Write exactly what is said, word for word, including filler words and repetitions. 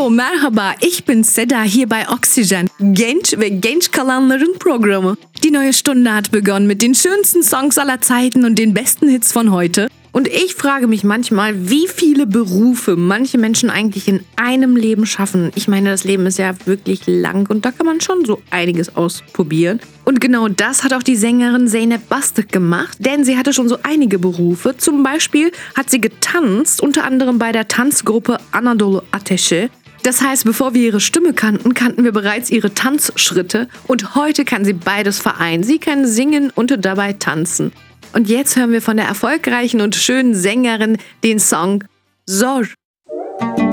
Hallo, merhaba, ich bin Seda hier bei Oxygen, Genç ve Genç Kalanların Programme. Die neue Stunde hat begonnen mit den schönsten Songs aller Zeiten und den besten Hits von heute. Und ich frage mich manchmal, wie viele Berufe manche Menschen eigentlich in einem Leben schaffen. Ich meine, das Leben ist ja wirklich lang und da kann man schon so einiges ausprobieren. Und genau das hat auch die Sängerin Zeynep Bastık gemacht, denn sie hatte schon so einige Berufe. Zum Beispiel hat sie getanzt, unter anderem bei der Tanzgruppe Anadolu Ateşi. Das heißt, bevor wir ihre Stimme kannten, kannten wir bereits ihre Tanzschritte und heute kann sie beides vereinen. Sie kann singen und dabei tanzen. Und jetzt hören wir von der erfolgreichen und schönen Sängerin den Song Zor.